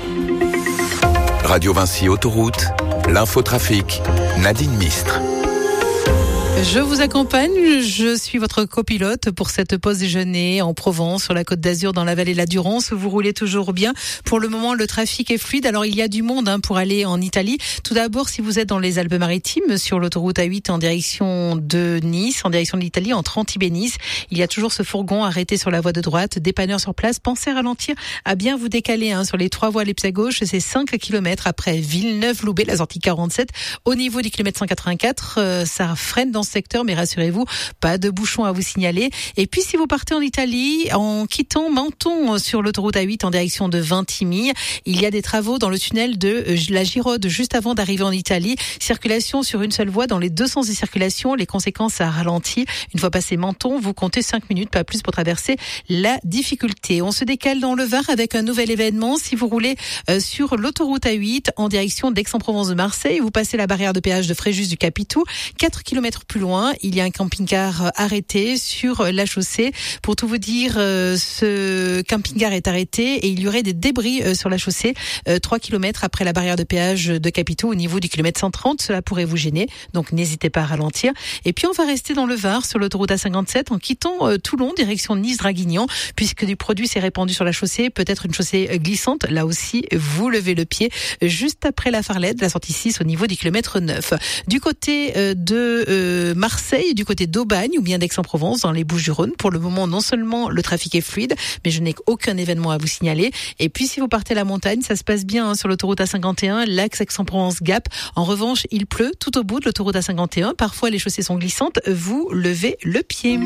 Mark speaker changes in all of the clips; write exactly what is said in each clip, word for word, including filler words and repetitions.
Speaker 1: Radio Vinci Autoroute, l'infotrafic, Nadine Mistre.
Speaker 2: Je vous accompagne, je suis votre copilote pour cette pause déjeuner en Provence, sur la Côte d'Azur, dans la vallée de la Durance. Vous roulez toujours bien. Pour le moment, le trafic est fluide. Alors, il y a du monde hein, pour aller en Italie. Tout d'abord, si vous êtes dans les Alpes-Maritimes, sur l'autoroute A huit en direction de Nice, en direction de l'Italie, entre Antibes et Nice, il y a toujours ce fourgon arrêté sur la voie de droite. Dépanneur sur place, pensez à ralentir, à bien vous décaler hein, sur les trois voies les plus à gauche. C'est cinq kilomètres après Villeneuve-Loubet, la sortie quarante-sept. Au niveau du kilomètre cent quatre-vingt-quatre, euh, ça freine dans secteur, mais rassurez-vous, pas de bouchons à vous signaler. Et puis si vous partez en Italie, en quittant Menton sur l'autoroute A huit en direction de Vintimille, il y a des travaux dans le tunnel de la Girode juste avant d'arriver en Italie. Circulation sur une seule voie dans les deux sens de circulation. Les conséquences, ça ralentit. Une fois passé Menton, vous comptez cinq minutes, pas plus, pour traverser la difficulté. On se décale dans le Var avec un nouvel événement. Si vous roulez euh, sur l'autoroute A huit en direction d'Aix-en-Provence de Marseille, vous passez la barrière de péage de Fréjus du Capitou. quatre kilomètres plus loin, il y a un camping-car arrêté sur la chaussée. Pour tout vous dire, euh, ce camping-car est arrêté et il y aurait des débris euh, sur la chaussée euh, trois kilomètres après la barrière de péage de Capitou au niveau du kilomètre cent trente. Cela pourrait vous gêner, donc n'hésitez pas à ralentir. Et puis on va rester dans le Var sur l'autoroute A cinquante-sept en quittant euh, Toulon, direction Nice-Draguignan, puisque du produit s'est répandu sur la chaussée, peut-être une chaussée glissante. Là aussi, vous levez le pied juste après la Farlette, la sortie six au niveau du kilomètre neuf. Du côté euh, de euh, Marseille, du côté d'Aubagne ou bien d'Aix-en-Provence, dans les Bouches-du-Rhône, pour le moment, non seulement le trafic est fluide, mais je n'ai aucun événement à vous signaler. Et puis, si vous partez à la montagne, ça se passe bien hein, sur l'autoroute A cinquante et un, l'axe Aix-en-Provence-Gap. En revanche, il pleut tout au bout de l'autoroute A cinquante et un. Parfois, les chaussées sont glissantes. Vous levez le pied.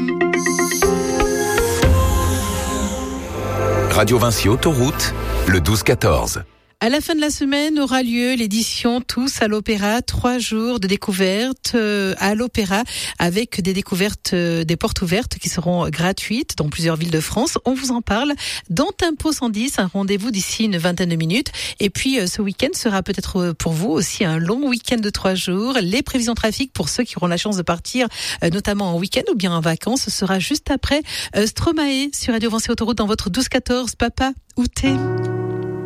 Speaker 1: Radio Vinci Autoroute, le douze quatorze.
Speaker 2: À la fin de la semaine aura lieu l'édition Tous à l'Opéra, trois jours de découvertes à l'Opéra avec des découvertes, des portes ouvertes qui seront gratuites dans plusieurs villes de France. On vous en parle dans Tempo cent dix, un rendez-vous d'ici une vingtaine de minutes. Et puis ce week-end sera peut-être pour vous aussi un long week-end de trois jours. Les prévisions trafic pour ceux qui auront la chance de partir, notamment en week-end ou bien en vacances, ce sera juste après Stromae sur Radio Vinci Autoroute dans votre douze quatorze. Papa, où t'es ?